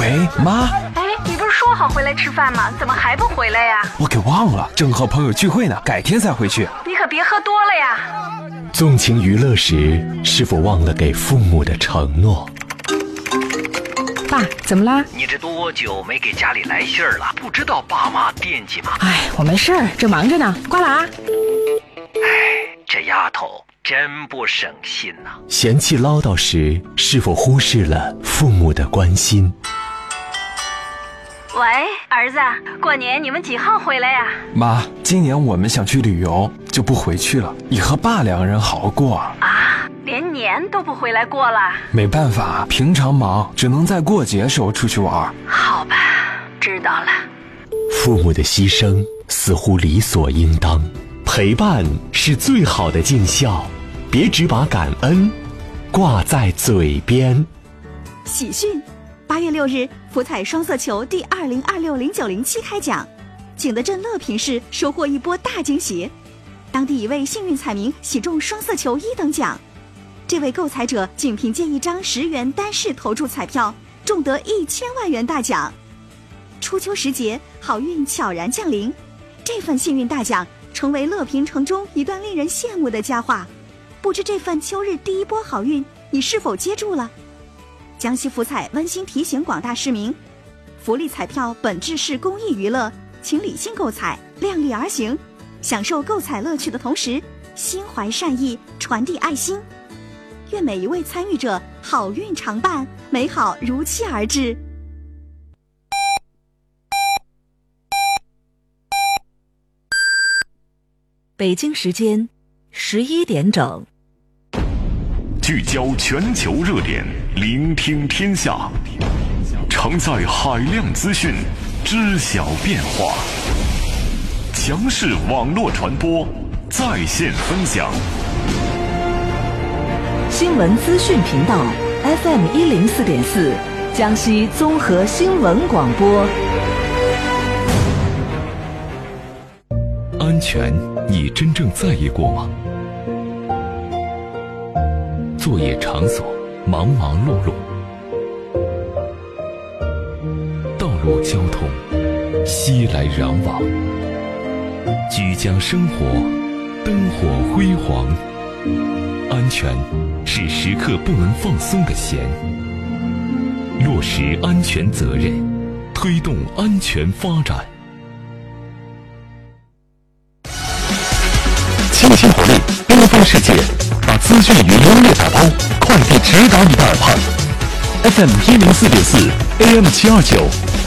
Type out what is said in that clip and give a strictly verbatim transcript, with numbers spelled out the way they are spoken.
喂，妈。 哎，你不是说好回来吃饭吗？怎么还不回来呀？ 我给忘了，正和朋友聚会呢，改天再回去。 你可别喝多了呀。 纵情娱乐时，是否忘了给父母的承诺？ 爸，怎么啦？ 你这多久没给家里来信儿了？不知道爸妈惦记吗？ 哎，我没事儿，正忙着呢，挂了啊。 哎，这丫头真不省心呐、啊。 嫌弃唠叨时，是否忽视了父母的关心？ 喂，儿子，过年你们几号回来呀？ 妈，今年我们想去旅游，就不回去了，你和爸两个人好好过啊。 啊，连年都不回来过了？ 没办法，平常忙，只能在过节时候出去玩。 好吧，知道了。 父母的牺牲似乎理所应当，陪伴是最好的尽孝，别只把感恩挂在嘴边。 喜讯！八月六日，福彩双色球第二零二六零九零七开奖，景德镇乐平市收获一波大惊喜，当地一位幸运彩民喜中双色球一等奖。这位购彩者仅凭借一张十元单式投注彩票，中得一千万元大奖。初秋时节，好运悄然降临，这份幸运大奖成为乐平城中一段令人羡慕的佳话。不知这份秋日第一波好运，你是否接住了？江西福彩温馨提醒广大市民，福利彩票本质是公益娱乐，请理性购彩，量力而行，享受购彩乐趣的同时，心怀善意，传递爱心。愿每一位参与者好运常伴，美好如期而至。 北京时间十一点整。 聚焦全球热点，聆听天下，承载海量资讯，知晓变化。强势网络传播，在线分享。 新闻资讯频道 F M 一零四点四，江西综合新闻广播。 安全，你真正在意过吗？作业场所忙忙碌碌，道路交通熙来攘往，居家生活灯火辉煌，安全是时刻不能放松的弦。落实安全责任，推动安全发展。 倾心活力，缤纷世界，把资讯与音乐打包，快递直达你的耳畔。F M 一零四点四 ，A M 七二九。